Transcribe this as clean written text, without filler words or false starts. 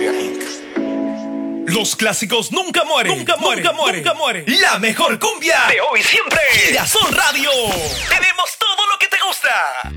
Colombia Inc. Los clásicos nunca mueren, nunca mueren, nunca mueren, nunca mueren. La mejor cumbia De hoy y siempre. Girasol Radio. Tenemos todo lo que te gusta.